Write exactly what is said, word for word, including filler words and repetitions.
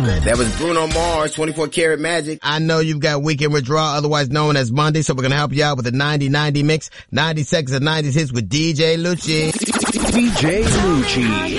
That was Bruno Mars, twenty-four karat magic. I know you've got Weekend Withdrawal, otherwise known as Monday, so we're going to help you out with the ninety ninety mix. ninety seconds of nineties hits with D J Lucci. D J Lucci.